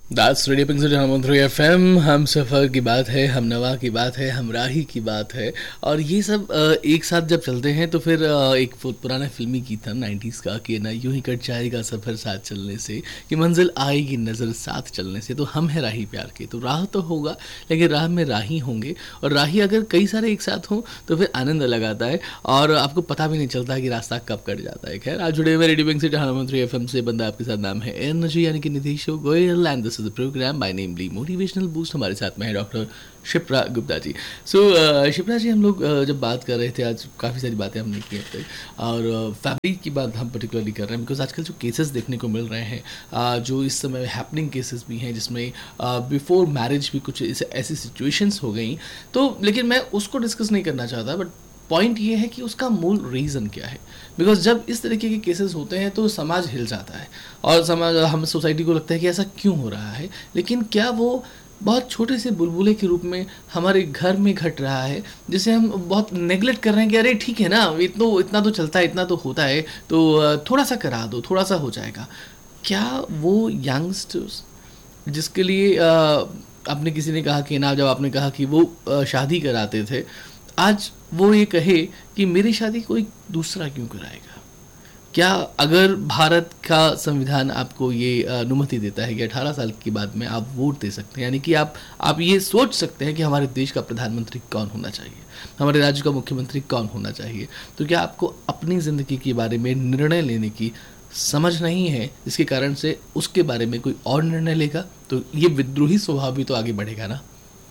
दास radio pink FM। हम सफ़र की बात है, हम नवा की बात है, हम राही की बात है। और ये सब एक साथ जब चलते हैं तो फिर एक पुराना फिल्मी गीत था 90s का कि ना यूं ही कट जाएगा सफ़र साथ चलने से, कि मंजिल आएगी नज़र साथ चलने से। तो हम है राही प्यार के, तो राह तो होगा लेकिन राह में राही होंगे, और राही अगर कई सारे एक साथ हों तो फिर आनंद अलग आता है और आपको पता भी नहीं चलता कि रास्ता कब कट जाता है। खैर, आज जुड़े हुए रेडियो पिंक FM से बंदा आपके साथ, नाम है एनर्जी यानी कि Nidheesh Goyal, and this is the programme bye namely motivational boost. हमारे साथ में है डॉक्टर शिप्रा गुप्ता जी। शिप्रा जी, हम लोग जब बात कर रहे थे आज, काफ़ी सारी बातें हमने की अब तक, और फैमिली की बात हम पर्टिकुलरली कर रहे हैं बिकॉज आजकल जो केसेस देखने को मिल रहे हैं, जो इस समय हैपनिंग केसेस भी हैं जिसमें बिफोर मैरिज भी कुछ ऐसी सिचुएशंस हो गई। तो लेकिन मैं उसको डिस्कस नहीं करना चाहता, बट पॉइंट ये है कि उसका मूल रीज़न क्या है। बिकॉज जब इस तरीके के केसेस होते हैं तो समाज हिल जाता है और समाज, हम सोसाइटी को लगता है कि ऐसा क्यों हो रहा है। लेकिन क्या वो बहुत छोटे से बुलबुले के रूप में हमारे घर में घट रहा है, जिसे हम बहुत नेगलेक्ट कर रहे हैं कि अरे ठीक है ना, इतना तो चलता है, इतना तो होता है, तो थोड़ा सा करा दो, थोड़ा सा हो जाएगा। क्या वो यंगस्टर्स जिसके लिए आपने, किसी ने कहा कि ना, जब आपने कहा कि वो शादी कराते थे, आज वो ये कहे कि मेरी शादी कोई दूसरा क्यों कराएगा? क्या अगर भारत का संविधान आपको ये अनुमति देता है कि 18 साल के बाद में आप वोट दे सकते हैं, यानी कि आप ये सोच सकते हैं कि हमारे देश का प्रधानमंत्री कौन होना चाहिए, हमारे राज्य का मुख्यमंत्री कौन होना चाहिए, तो क्या आपको अपनी ज़िंदगी के बारे में निर्णय लेने की समझ नहीं है, जिसके कारण से उसके बारे में कोई और निर्णय लेगा? तो ये विद्रोही स्वभाव भी तो आगे बढ़ेगा ना।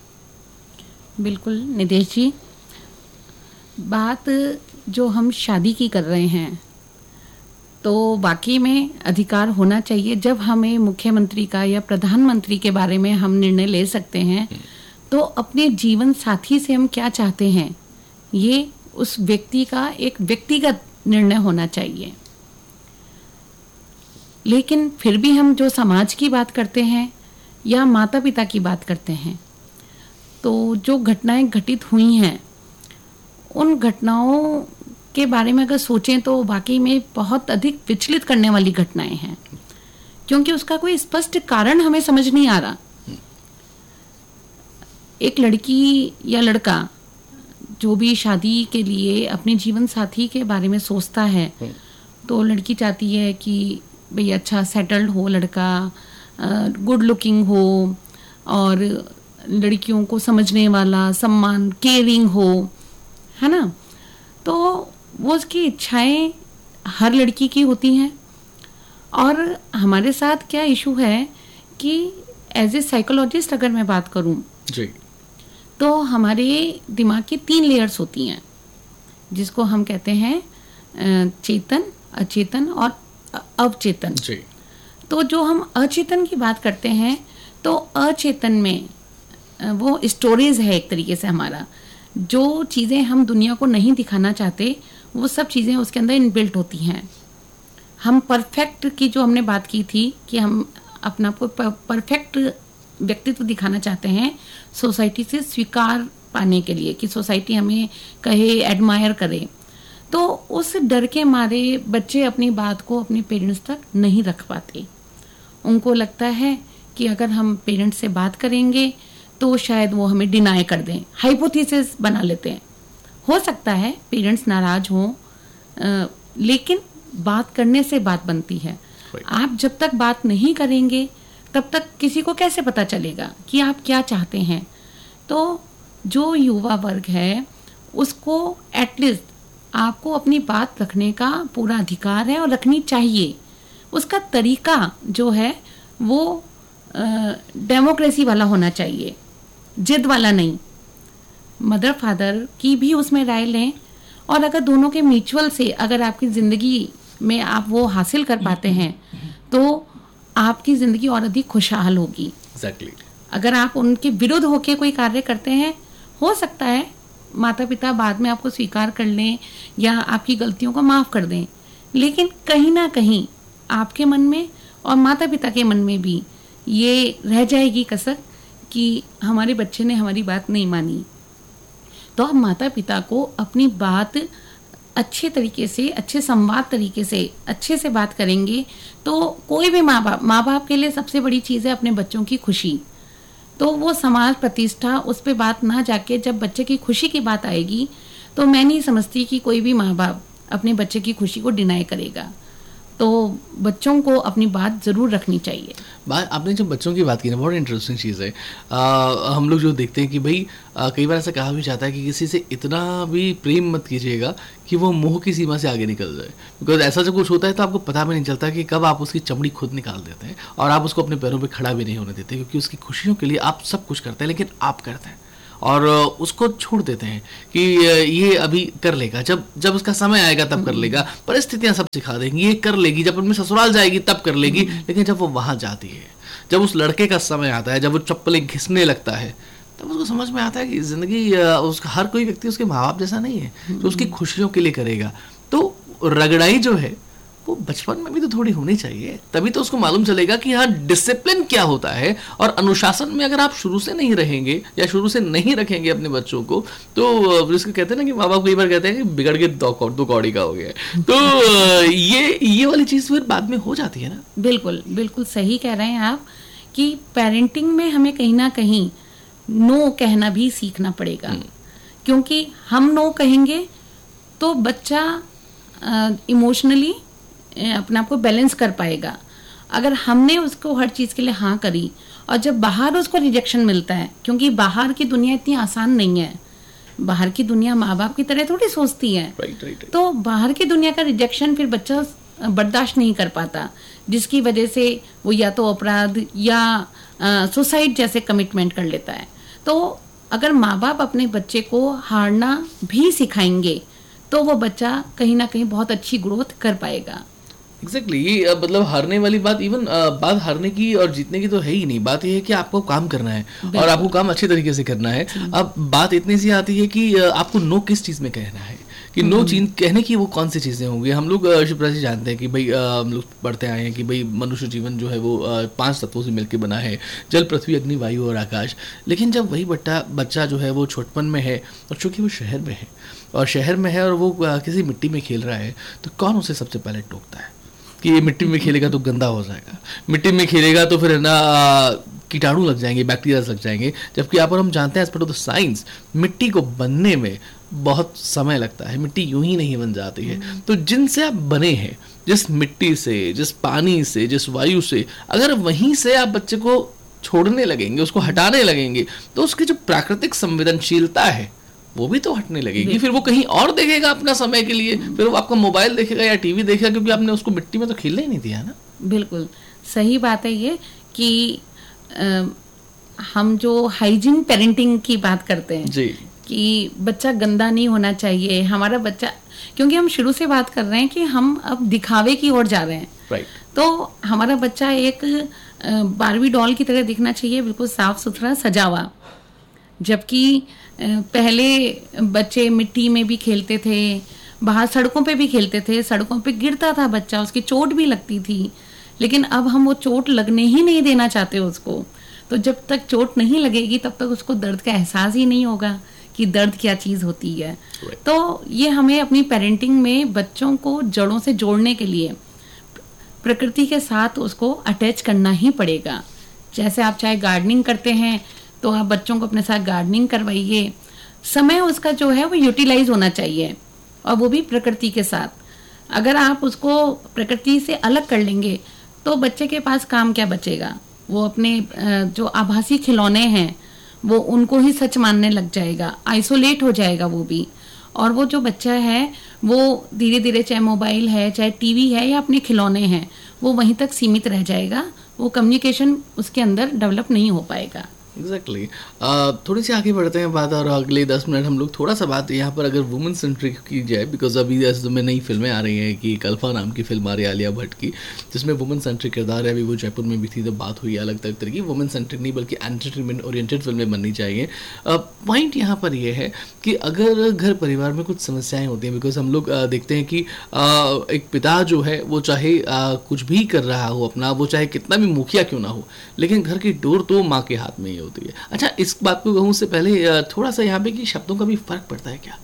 बिल्कुल निदेश जी, बात जो हम शादी की कर रहे हैं, तो वाकई में अधिकार होना चाहिए। जब हमें मुख्यमंत्री का या प्रधानमंत्री के बारे में हम निर्णय ले सकते हैं, तो अपने जीवन साथी से हम क्या चाहते हैं, ये उस व्यक्ति का एक व्यक्तिगत निर्णय होना चाहिए। लेकिन फिर भी हम जो समाज की बात करते हैं या माता पिता की बात करते हैं, तो जो घटनाएं घटित हुई हैं, उन घटनाओं के बारे में अगर सोचें तो वाकई में बहुत अधिक विचलित करने वाली घटनाएं हैं, क्योंकि उसका कोई स्पष्ट कारण हमें समझ नहीं आ रहा। एक लड़की या लड़का जो भी शादी के लिए अपने जीवन साथी के बारे में सोचता है, तो लड़की चाहती है कि भाई अच्छा सेटल्ड हो लड़का, गुड लुकिंग हो, और लड़कियों को समझने वाला, सम्मान, केयरिंग हो, है ना। तो वो उसकी इच्छाएं हर लड़की की होती हैं। और हमारे साथ क्या इशू है कि एज ए साइकोलॉजिस्ट अगर मैं बात करूं जी, तो हमारे दिमाग की 3 लेयर्स होती हैं, जिसको हम कहते हैं चेतन, अचेतन और अवचेतन जी। तो जो हम अचेतन की बात करते हैं, तो अचेतन में वो स्टोरेज है एक तरीके से हमारा, जो चीज़ें हम दुनिया को नहीं दिखाना चाहते वो सब चीज़ें उसके अंदर इनबिल्ट होती हैं। हम परफेक्ट की जो हमने बात की थी कि हम अपना को परफेक्ट व्यक्तित्व दिखाना चाहते हैं सोसाइटी से स्वीकार पाने के लिए, कि सोसाइटी हमें कहे, एडमायर करे। तो उस डर के मारे बच्चे अपनी बात को अपने पेरेंट्स तक नहीं रख पाते। उनको लगता है कि अगर हम पेरेंट्स से बात करेंगे तो शायद वो हमें डिनाई कर दें, हाइपोथेसिस बना लेते हैं। हो सकता है पेरेंट्स नाराज हों, लेकिन बात करने से बात बनती है। आप जब तक बात नहीं करेंगे तब तक किसी को कैसे पता चलेगा कि आप क्या चाहते हैं। तो जो युवा वर्ग है उसको एटलीस्ट आपको अपनी बात रखने का पूरा अधिकार है और रखनी चाहिए। उसका तरीका जो है वो डेमोक्रेसी वाला होना चाहिए, जिद वाला नहीं। मदर फादर की भी उसमें राय लें, और अगर दोनों के म्यूचुअल से अगर आपकी ज़िंदगी में आप वो हासिल कर पाते हैं तो आपकी ज़िंदगी और अधिक खुशहाल होगी। Exactly. अगर आप उनके विरुद्ध होकर कोई कार्य करते हैं, हो सकता है माता पिता बाद में आपको स्वीकार कर लें या आपकी गलतियों को माफ़ कर दें, लेकिन कहीं ना कहीं आपके मन में और माता पिता के मन में भी ये रह जाएगी कसर कि हमारे बच्चे ने हमारी बात नहीं मानी। तो अब माता पिता को अपनी बात अच्छे तरीके से, अच्छे संवाद तरीके से, अच्छे से बात करेंगे तो कोई भी माँ बाप के लिए सबसे बड़ी चीज़ है अपने बच्चों की खुशी। तो वो समाज प्रतिष्ठा उस पे बात ना जाके जब बच्चे की खुशी की बात आएगी तो मैं नहीं समझती कि कोई भी माँ बाप अपने बच्चे की खुशी को डिनाई करेगा। तो बच्चों को अपनी बात ज़रूर रखनी चाहिए। बात आपने जब बच्चों की बात की ना, बहुत इंटरेस्टिंग चीज़ है। हम लोग जो देखते हैं कि भाई कई बार ऐसा कहा भी जाता है कि किसी से इतना भी प्रेम मत कीजिएगा कि वो मोह की सीमा से आगे निकल जाए। बिकॉज ऐसा जब कुछ होता है तो आपको पता भी नहीं चलता कि कब आप उसकी चमड़ी खुद निकाल देते हैं और आप उसको अपने पैरों पे खड़ा भी नहीं होने देते, क्योंकि उसकी खुशियों के लिए आप सब कुछ करते हैं, लेकिन आप करते हैं और उसको छोड़ देते हैं कि ये अभी कर लेगा, जब जब उसका समय आएगा तब कर लेगा, परिस्थितियां सब सिखा देंगी, ये कर लेगी, जब अपने ससुराल जाएगी तब कर लेगी। लेकिन जब वो वहां जाती है, जब उस लड़के का समय आता है, जब वो चप्पलें घिसने लगता है, तब उसको समझ में आता है कि जिंदगी उसका हर कोई व्यक्ति उसके माँ बाप जैसा नहीं है जो उसकी खुशियों के लिए करेगा। तो रगड़ाई जो है वो बचपन में भी तो थोड़ी होनी चाहिए, तभी तो उसको मालूम चलेगा कि हाँ डिसिप्लिन क्या होता है। और अनुशासन में अगर आप शुरू से नहीं रहेंगे या शुरू से नहीं रखेंगे अपने बच्चों को, तो जिसको कहते हैं ना कि माँ बाप कई बार कहते हैं कि बिगड़ के दो कौड़ी का हो गया, तो ये वाली चीज फिर बाद में हो जाती है ना। बिल्कुल बिल्कुल सही कह रहे हैं आप कि पेरेंटिंग में हमें कहीं ना कहीं नो कहना भी सीखना पड़ेगा, क्योंकि हम नो कहेंगे तो बच्चा इमोशनली अपने आप को बैलेंस कर पाएगा। अगर हमने उसको हर चीज़ के लिए हाँ करी और जब बाहर उसको रिजेक्शन मिलता है, क्योंकि बाहर की दुनिया इतनी आसान नहीं है, बाहर की दुनिया माँ बाप की तरह थोड़ी सोचती है। right. तो बाहर की दुनिया का रिजेक्शन फिर बच्चा बर्दाश्त नहीं कर पाता, जिसकी वजह से वो या तो अपराध या सुसाइड जैसे कमिटमेंट कर लेता है। तो अगर माँ बाप अपने बच्चे को हारना भी सिखाएंगे तो वो बच्चा कहीं ना कहीं बहुत अच्छी ग्रोथ कर पाएगा। एग्जैक्टली ये मतलब हारने वाली बात, इवन बात हारने की और जीतने की तो है ही नहीं, बात ये है कि आपको काम करना है और आपको काम अच्छे तरीके से करना है। अब बात इतनी सी आती है कि आपको नो किस चीज़ में कहना है, कि नो चीज कहने की वो कौन सी चीज़ें होंगी। हम लोग शिप्रा जी जानते हैं कि भाई हम लोग पढ़ते आए हैं कि भाई मनुष्य जीवन जो है वो 5 तत्वों से मिलकर बना है, जल पृथ्वी अग्नि वायु और आकाश। लेकिन जब वही बच्चा जो है वो छोटपन में है और चूंकि वो शहर में है और वो किसी मिट्टी में खेल रहा है, तो कौन उसे सबसे पहले टोकता है कि ये मिट्टी में खेलेगा तो गंदा हो जाएगा, मिट्टी में खेलेगा तो फिर है ना कीटाणु लग जाएंगे, बैक्टीरिया लग जाएंगे। जबकि यहाँ पर हम जानते हैं एज पर द साइंस मिट्टी को बनने में बहुत समय लगता है, मिट्टी यूं ही नहीं बन जाती है। तो जिनसे आप बने हैं, जिस मिट्टी से, जिस पानी से, जिस वायु से, अगर वहीं से आप बच्चे को छोड़ने लगेंगे, उसको हटाने लगेंगे, तो उसकी जो प्राकृतिक संवेदनशीलता है वो भी तो हटने लगेगी। फिर वो कहीं और देखेगा अपना समय के लिए, फिर वो आपका मोबाइल देखेगा या टीवी देखेगा, क्योंकि आपने उसको मिट्टी में तो खेलने ही नहीं दिया ना। बिल्कुल सही बात है ये कि हम जो हाइजीन पेरेंटिंग की बात करते हैं जी, कि बच्चा गंदा नहीं होना चाहिए हमारा बच्चा, क्योंकि हम शुरू से बात कर रहे हैं कि हम अब दिखावे की ओर जा रहे हैं। राइट। तो हमारा बच्चा एक बारबी डॉल की तरह दिखना चाहिए, बिल्कुल साफ सुथरा सजा हुआ। जबकि पहले बच्चे मिट्टी में भी खेलते थे, बाहर सड़कों पे भी खेलते थे, सड़कों पे गिरता था बच्चा, उसकी चोट भी लगती थी, लेकिन अब हम वो चोट लगने ही नहीं देना चाहते उसको। तो जब तक चोट नहीं लगेगी तब तक उसको दर्द का एहसास ही नहीं होगा कि दर्द क्या चीज़ होती है। तो ये हमें अपनी पेरेंटिंग में बच्चों को जड़ों से जोड़ने के लिए प्रकृति के साथ उसको अटैच करना ही पड़ेगा। जैसे आप चाहे गार्डनिंग करते हैं तो आप बच्चों को अपने साथ गार्डनिंग करवाइए, समय उसका जो है वो यूटिलाइज होना चाहिए, और वो भी प्रकृति के साथ। अगर आप उसको प्रकृति से अलग कर लेंगे तो बच्चे के पास काम क्या बचेगा, वो अपने जो आभासी खिलौने हैं वो उनको ही सच मानने लग जाएगा, आइसोलेट हो जाएगा वो भी। और वो जो बच्चा है वो धीरे धीरे, चाहे मोबाइल है, चाहे टीवी है या अपने खिलौने हैं, वो वहीं तक सीमित रह जाएगा, वो कम्युनिकेशन उसके अंदर डेवलप नहीं हो पाएगा। एग्जैक्टली थोड़ी सी आगे बढ़ते हैं बात, और अगले 10 मिनट हम लोग थोड़ा सा बात यहाँ पर अगर वुमेन सेंट्रिक की जाए, बिकॉज अभी ऐसे में नई फिल्में आ रही हैं कि कल्पा नाम की फिल्म आ रही है आलिया भट्ट की, जिसमें वुमेन सेंट्रिक किरदार है। अभी वो जयपुर में भी थी तो बात हुई, अलग अलग तरह की वुमेन सेंट्रिक नहीं बल्कि एंटरटेनमेंट ओरिएंटेड फिल्में बननी चाहिए। पॉइंट यहाँ पर यह है कि अगर घर परिवार में कुछ समस्याएं होती हैं, बिकॉज हम लोग देखते हैं कि एक पिता जो है वो चाहे कुछ भी कर रहा हो अपना, वो चाहे कितना भी मुखिया क्यों ना हो, लेकिन घर की डोर तो माँ के हाथ में ही होती है। अच्छा, इस बात को कहूँ से पहले थोड़ा सा यहाँ पे कि शब्दों का भी फर्क पड़ता है क्या,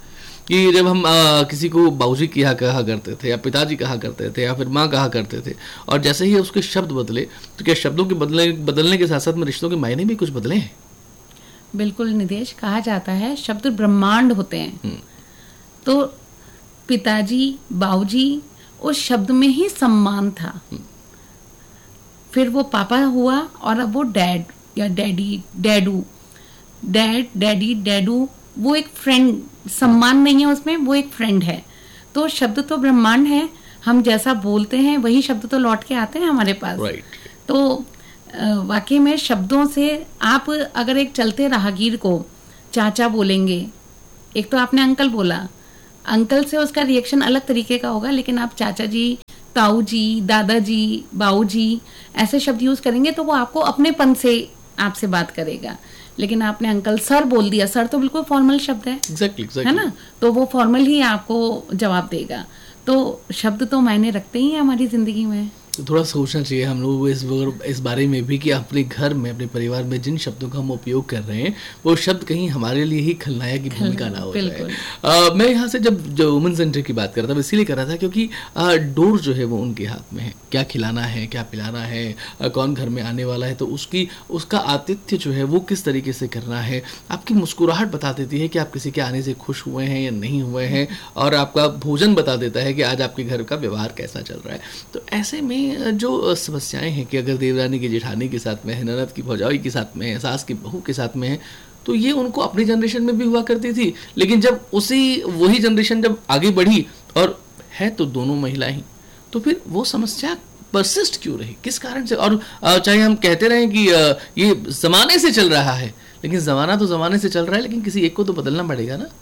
कि जब हम किसी को बाबूजी कहा करते थे या पिताजी कहा करते थे या फिर माँ कहा करते थे, और जैसे ही उसके शब्द बदले, तो क्या शब्दों के बदलने के साथ साथ में रिश्तों के मायने भी कुछ बदले हैं? बिल्कुल निदेश, कहा जाता है शब्द ब्रह्मांड होते हैं। तो पिताजी, बाबूजी, उस शब्द में ही सम्मान था। फिर वो पापा हुआ और अब वो डैड या डैडी, डैडू, डैड, डैडी, डैडू, वो एक फ्रेंड, सम्मान नहीं है उसमें, वो एक फ्रेंड है। तो शब्द तो ब्रह्मांड है, हम जैसा बोलते हैं वही शब्द तो लौट के आते हैं हमारे पास। तो वाकई में शब्दों से, आप अगर एक चलते राहगीर को चाचा बोलेंगे, एक तो आपने अंकल बोला, अंकल से उसका रिएक्शन अलग तरीके का होगा, लेकिन आप चाचा जी, ताऊ जी, दादाजी, बाऊ जी ऐसे शब्द यूज करेंगे तो वो आपको अपनेपन से आपसे बात करेगा। लेकिन आपने अंकल सर बोल दिया, सर तो बिल्कुल फॉर्मल शब्द है, exactly. है ना, तो वो फॉर्मल ही आपको जवाब देगा। तो शब्द तो मायने रखते ही हैं हमारी जिंदगी में। तो थोड़ा सोचना चाहिए हम लोगों को इस बारे में भी कि अपने घर में, अपने परिवार में जिन शब्दों का हम उपयोग कर रहे हैं वो शब्द कहीं हमारे लिए ही खलनायक की भूमिका ना हो जाए। मैं यहाँ से जो वुमेन सेंटर की बात कर रहा था, इसीलिए कर रहा था क्योंकि डोर जो है वो उनके हाथ में है, क्या खिलाना है, क्या पिलाना है, कौन घर में आने वाला है, तो उसका आतिथ्य जो है वो किस तरीके से करना है। आपकी मुस्कुराहट बता देती है कि आप किसी के आने से खुश हुए हैं या नहीं हुए हैं, और आपका भोजन बता देता है कि आज आपके घर का व्यवहार कैसा चल रहा है। तो ऐसे में जो समस्याएं हैं कि अगर देवरानी की जेठानी के साथ में है, ननद की भौजाई के साथ में है, सास की बहू के साथ में है, तो ये उनको अपनी जनरेशन में भी हुआ करती थी। लेकिन जब वही जनरेशन जब आगे बढ़ी और है तो दोनों महिला ही, तो फिर वो समस्या परसिस्ट क्यों रही, किस कारण से? और चाहे हम कहते रहे कि ये जमाने से चल रहा है, लेकिन जमाना तो जमाने से चल रहा है, लेकिन किसी एक को तो बदलना पड़ेगा ना।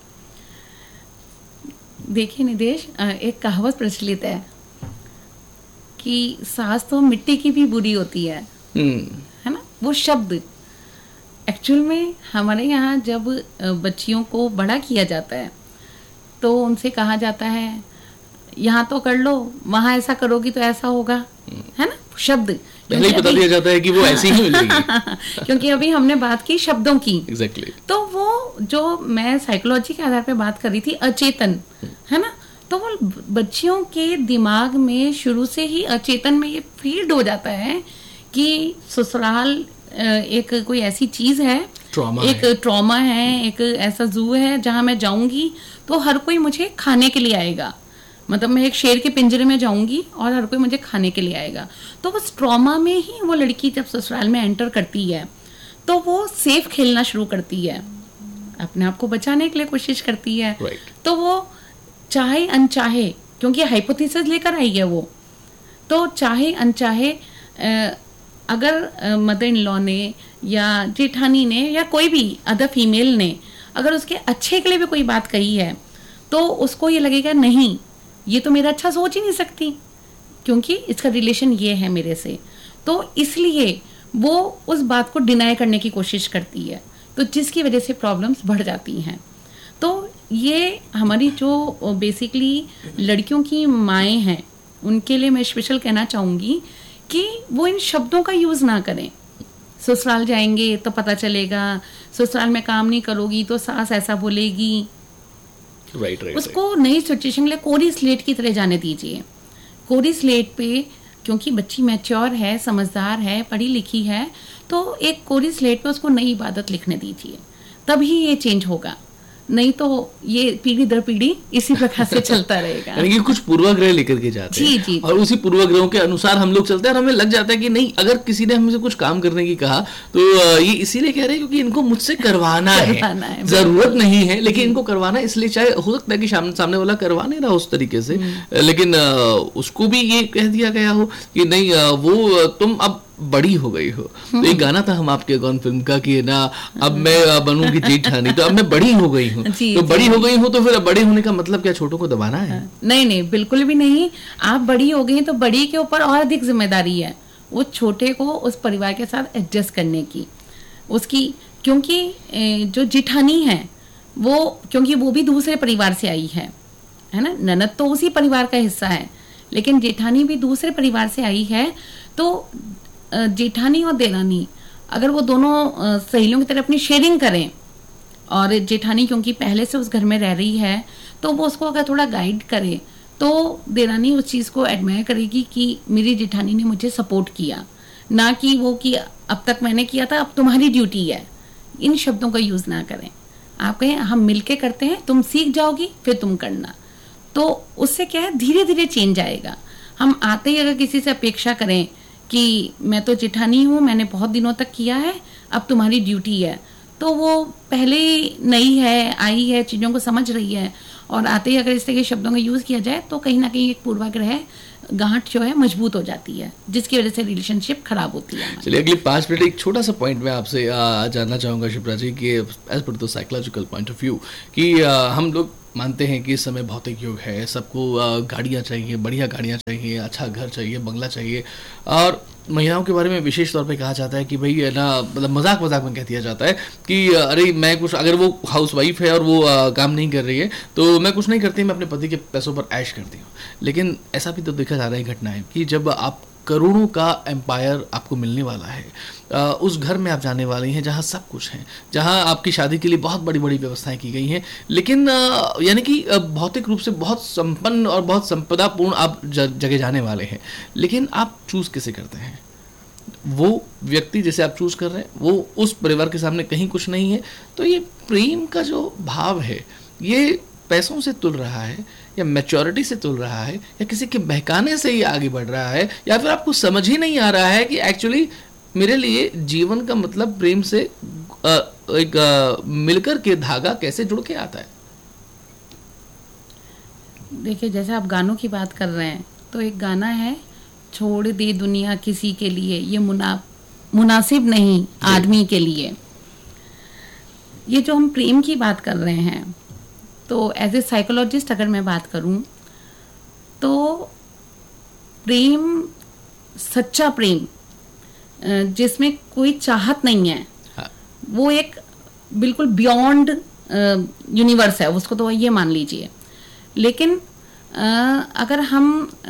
देखिए निदेश, एक कहावत प्रचलित है कि सास तो मिट्टी की भी बुरी होती है ना। वो शब्द एक्चुअल में हमारे यहाँ जब बच्चियों को बड़ा किया जाता है तो उनसे कहा जाता है यहाँ तो कर लो, वहाँ ऐसा करोगी तो ऐसा होगा, है ना, शब्द पहले ही बता दिया जाता है कि वो ऐसी ही मिलेगी। क्योंकि अभी हमने बात की शब्दों की, exactly. तो वो जो मैं साइकोलॉजी के आधार पे बात कर रही थी, अचेतन, है ना, तो वो बच्चियों के दिमाग में शुरू से ही अचेतन में ये फीड हो जाता है कि ससुराल एक कोई ऐसी चीज है, ट्रॉमा है, एक ऐसा जू है जहां मैं जाऊंगी तो हर कोई मुझे खाने के लिए आएगा। मतलब मैं एक शेर के पिंजरे में जाऊंगी और हर कोई मुझे खाने के लिए आएगा। तो उस ट्रॉमा में ही वो लड़की जब ससुराल में एंटर करती है तो वो सेफ खेलना शुरू करती है, अपने आप को बचाने के लिए कोशिश करती है। तो वो चाहे अनचाहे, क्योंकि हाइपोथेसिस लेकर आई है वो, तो चाहे अनचाहे अगर मदर इन लॉ ने या जेठानी ने या कोई भी अदर फीमेल ने अगर उसके अच्छे के लिए भी कोई बात कही है तो उसको ये लगेगा नहीं, ये तो मेरा अच्छा सोच ही नहीं सकती क्योंकि इसका रिलेशन ये है मेरे से, तो इसलिए वो उस बात को डिनाई करने की कोशिश करती है, तो जिसकी वजह से प्रॉब्लम्स बढ़ जाती हैं। तो ये हमारी जो बेसिकली लड़कियों की माएँ हैं उनके लिए मैं स्पेशल कहना चाहूँगी कि वो इन शब्दों का यूज़ ना करें। ससुराल जाएंगे तो पता चलेगा, ससुराल में काम नहीं करोगी तो सास ऐसा बोलेगी। उसको नई सिचुएशन के लिए कोरी स्लेट की तरह जाने दीजिए। कोरी स्लेट पे, क्योंकि बच्ची मैच्योर है, समझदार है, पढ़ी लिखी है, तो एक कोरी स्लेट पे उसको नई इबादत लिखने दीजिए, तभी ये चेंज होगा। नहीं तो ये पीढ़ी दर पीढ़ी इसी प्रकार से चलता रहेगा। यानी कि कुछ पूर्वाग्रह लेकर के जाते हैं जी, और उसी पूर्वाग्रहों के अनुसार हम लोग चलते हैं और हमें लग जाता है कि नहीं, अगर किसी ने हमसे कुछ काम करने की कहा तो ये इसीलिए कह रहे हैं क्योंकि इनको मुझसे करवाना है, जरूरत नहीं है लेकिन इनको करवाना, इसलिए चाहे हो सकता है कि सामने वाला करवा नहीं रहा उस तरीके से, लेकिन उसको भी ये कह दिया गया हो कि नहीं वो तुम अब बड़ी हो गई हो। तो एक गाना था हम आपके कौन फिल्म का कि ना अब मैं बनूंगी जेठानी, तो अब मैं बड़ी हो गई हूँ, तो बड़ी हो गई हूँ तो फिर बड़े होने का मतलब क्या छोटों को दबाना है? नहीं, बिल्कुल भी नहीं। आप बड़ी हो गई तो बड़ी के ऊपर और अधिक जिम्मेदारी है वो छोटे को उस परिवार के साथ एडजस्ट करने की, उसकी, क्योंकि जो जेठानी है वो, क्योंकि वो भी दूसरे परिवार से आई है ना, ननद तो उसी परिवार का हिस्सा है लेकिन जेठानी भी दूसरे परिवार से आई है। तो जेठानी और देरानी अगर वो दोनों सहेलियों की तरह अपनी शेयरिंग करें और जेठानी क्योंकि पहले से उस घर में रह रही है, तो वो उसको अगर थोड़ा गाइड करे तो देरानी उस चीज़ को एडमायर करेगी कि मेरी जेठानी ने मुझे सपोर्ट किया, ना कि वो कि अब तक मैंने किया था अब तुम्हारी ड्यूटी है। इन शब्दों का यूज़ ना करें। आप कहें हम मिलके करते हैं, तुम सीख जाओगी फिर तुम करना। तो उससे क्या है, धीरे धीरे चेंज आएगा। हम आते ही अगर किसी से अपेक्षा करें कि मैं तो जेठानी हूँ, मैंने बहुत दिनों तक किया है, अब तुम्हारी ड्यूटी है, तो वो पहले नई है, आई है, चीज़ों को समझ रही है, और आते ही अगर इस तरह के शब्दों का यूज़ किया जाए तो कहीं ना कहीं एक पूर्वाग्रह गांठ जो है मजबूत हो जाती है, जिसकी वजह से रिलेशनशिप खराब होती है। चलिए अगली 5 मिनट एक छोटा सा पॉइंट मैं आपसे जानना चाहूँगा शिप्रा जी कि as per the psychological point of view कि हम लोग मानते हैं कि इस समय भौतिक युग है, सबको गाड़ियाँ चाहिए, बढ़िया गाड़ियाँ चाहिए, अच्छा घर चाहिए, बंगला चाहिए, और महिलाओं के बारे में विशेष तौर पे कहा जाता है कि भाई है ना, मतलब मजाक मजाक में कह दिया जाता है कि अरे मैं कुछ, अगर वो हाउस वाइफ है और वो काम नहीं कर रही है तो मैं कुछ नहीं करती, मैं अपने पति के पैसों पर ऐश करती हूँ। लेकिन ऐसा भी तो देखा जा रहा है घटनाएं कि जब आप करोड़ों का एम्पायर आपको मिलने वाला है, उस घर में आप जाने वाले हैं जहाँ सब कुछ है, जहाँ आपकी शादी के लिए बहुत बड़ी बड़ी व्यवस्थाएं की गई हैं, लेकिन यानी कि भौतिक रूप से बहुत संपन्न और बहुत संपदापूर्ण आप जगह जाने वाले हैं, लेकिन आप चूज कैसे करते हैं? वो व्यक्ति जैसे आप चूज कर रहे हैं वो उस परिवार के सामने कहीं कुछ नहीं है, तो ये प्रेम का जो भाव है ये पैसों से तुल रहा है या मैच्योरिटी से तुल रहा है या किसी के बहकाने से ही आगे बढ़ रहा है, या फिर आपको समझ ही नहीं आ रहा है कि एक्चुअली मेरे लिए जीवन का मतलब प्रेम से एक मिलकर के धागा कैसे जुड़ के आता है? देखिए, जैसे आप गानों की बात कर रहे हैं तो एक गाना है, छोड़ दे दुनिया किसी के लिए, ये मुनासिब नहीं आदमी के लिए। ये जो हम प्रेम की बात कर रहे हैं, तो एज ए साइकोलॉजिस्ट अगर मैं बात करूं तो प्रेम, सच्चा प्रेम जिसमें कोई चाहत नहीं है, हाँ। वो एक बिल्कुल बियॉन्ड यूनिवर्स है, उसको तो ये मान लीजिए। लेकिन अगर हम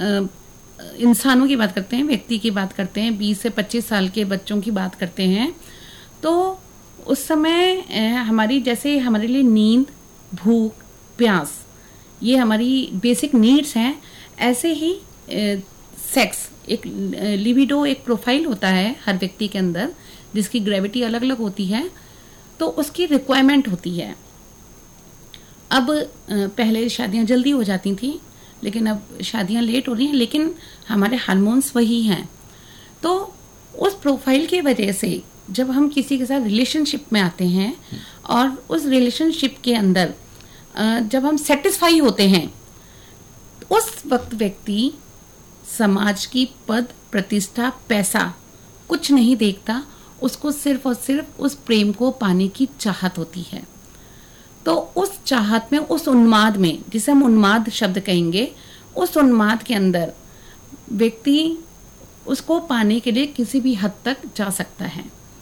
इंसानों की बात करते हैं, व्यक्ति की बात करते हैं, 20 से 25 साल के बच्चों की बात करते हैं, तो उस समय हमारी, जैसे हमारे लिए नींद, भूख, प्यास, ये हमारी बेसिक नीड्स हैं, ऐसे ही सेक्स, एक लिबिडो, एक प्रोफाइल होता है हर व्यक्ति के अंदर जिसकी ग्रेविटी अलग अलग होती है, तो उसकी रिक्वायरमेंट होती है। अब पहले शादियां जल्दी हो जाती थी, लेकिन अब शादियां लेट हो रही हैं, लेकिन हमारे हार्मोन्स वही हैं। तो उस प्रोफाइल की वजह से जब हम किसी के साथ रिलेशनशिप में आते हैं और उस रिलेशनशिप के अंदर जब हम सेटिस्फाई होते हैं, उस वक्त व्यक्ति समाज की पद, प्रतिष्ठा, पैसा कुछ नहीं देखता, उसको सिर्फ और सिर्फ उस प्रेम को पाने की चाहत होती है। तो उस चाहत में, उस उन्माद में, जिसे हम उन्माद शब्द कहेंगे, उस उन्माद के अंदर व्यक्ति उसको पाने के लिए किसी भी हद तक जा सकता है।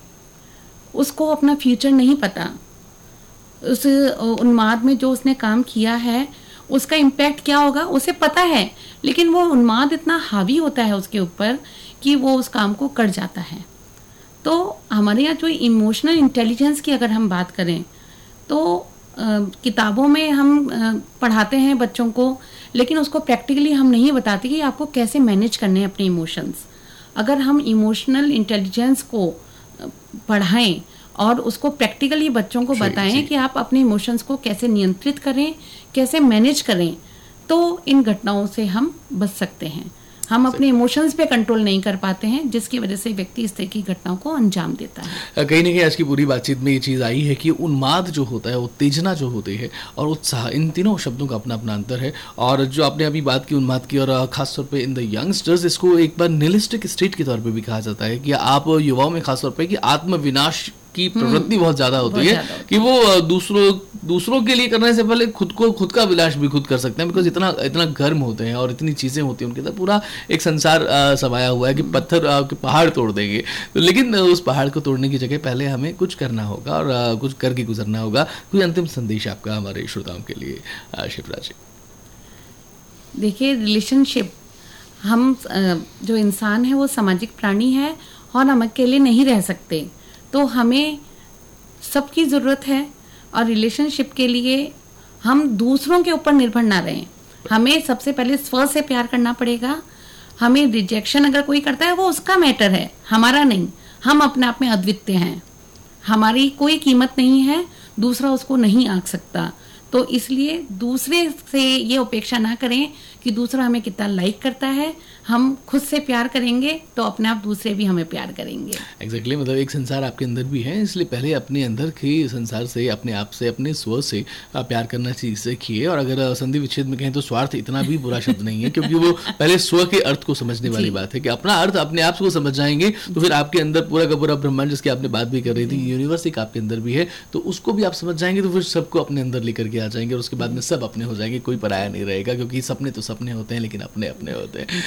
उसको अपना फ्यूचर नहीं पता, उस उन्माद में जो उसने काम किया है उसका इम्पैक्ट क्या होगा उसे पता है, लेकिन वो उन्माद इतना हावी होता है उसके ऊपर कि वो उस काम को कर जाता है। तो हमारे यहाँ जो इमोशनल इंटेलिजेंस की अगर हम बात करें तो किताबों में हम पढ़ाते हैं बच्चों को, लेकिन उसको प्रैक्टिकली हम नहीं बताते कि आपको कैसे मैनेज करने हैं अपने इमोशंस। अगर हम इमोशनल इंटेलिजेंस को पढ़ाएं और उसको प्रैक्टिकली बच्चों को बताएं कि आप अपने इमोशंस को कैसे नियंत्रित करें, कैसे मैनेज करें, तो इन घटनाओं से हम बच सकते हैं। हम अपने इमोशंस पे कंट्रोल नहीं कर पाते हैं, जिसकी वजह से व्यक्ति इस तरह की घटनाओं को अंजाम देता है। कहीं ना कहीं आज की पूरी बातचीत में ये चीज़ आई है कि उन्माद जो होता है, उत्तेजना जो होती है और उत्साह, इन तीनों शब्दों का अपना अपना अंतर है। और जो आपने अभी बात की उन्माद की, और खासतौर पे इन द यंगस्टर्स, इसको एक बार निहिलिस्टिक स्टेट के तौर पे भी कहा जाता है कि आप युवाओं में खासतौर पे कि आत्मविनाश की प्रवृत्ति बहुत ज्यादा होती है कि वो दूसरों के लिए करने से पहले खुद का विनाश भी खुद कर सकते हैं, बिकॉज इतना गर्म होते हैं और इतनी चीजें होती हैं उनके अंदर, पूरा एक संसार समाया हुआ है कि पत्थर के पहाड़ तोड़ देंगे। तो लेकिन उस पहाड़ को तोड़ने की जगह पहले हमें कुछ करना होगा और कुछ करके गुजरना होगा। कोई अंतिम संदेश आपका हमारे श्रोताओं के लिए शिप्रा जी? देखिए, रिलेशनशिप, हम जो इंसान है वो सामाजिक प्राणी है और हम अकेले नहीं रह सकते, तो हमें सबकी ज़रूरत है। और रिलेशनशिप के लिए हम दूसरों के ऊपर निर्भर ना रहें। हमें सबसे पहले स्व से प्यार करना पड़ेगा। हमें रिजेक्शन अगर कोई करता है वो उसका मैटर है, हमारा नहीं। हम अपने आप में अद्वितीय हैं, हमारी कोई कीमत नहीं है, दूसरा उसको नहीं आंक सकता। तो इसलिए दूसरे से ये अपेक्षा ना करें कि दूसरा हमें कितना लाइक करता है। हम खुद से प्यार करेंगे तो अपने आप दूसरे भी हमें प्यार करेंगे। एग्जैक्टली मतलब एक संसार आपके अंदर भी है, इसलिए पहले अपने अंदर के संसार से, अपने आप से, अपने स्व से प्यार करना सीखिए। और अगर संधि विच्छेद में कहें तो स्वार्थ इतना भी बुरा शब्द नहीं है, क्योंकि वो पहले स्व के अर्थ को समझने वाली बात है कि अपना अर्थ अपने आप को समझ जाएंगे तो फिर आपके अंदर पूरा का पूरा ब्रह्मांड, जिसकी आपने बात भी कर रही थी, यूनिवर्स एक आपके अंदर भी है, तो उसको भी आप समझ जाएंगे तो फिर सबको अपने अंदर लेकर के आ जाएंगे और उसके बाद में सब अपने हो जाएंगे, कोई पराया नहीं रहेगा। क्योंकि सपने तो सपने होते हैं लेकिन अपने अपने होते हैं।